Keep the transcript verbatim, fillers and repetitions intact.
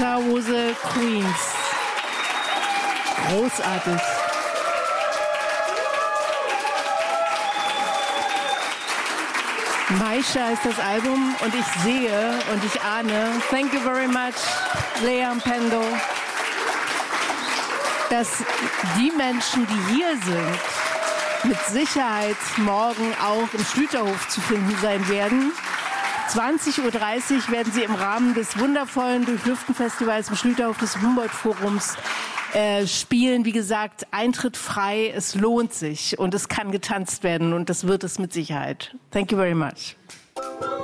Gitterhose Queens. Großartig. Maisha ist das Album und ich sehe und ich ahne, thank you very much, Lea Mpendo, dass die Menschen, die hier sind, mit Sicherheit morgen auch im Schlüterhof zu finden sein werden. zwanzig Uhr dreißig werden sie im Rahmen des wundervollen Durchlüften-Festivals im Schlüterhof des Humboldt-Forums äh, spielen. Wie gesagt, Eintritt frei, es lohnt sich und es kann getanzt werden und das wird es mit Sicherheit. Thank you very much.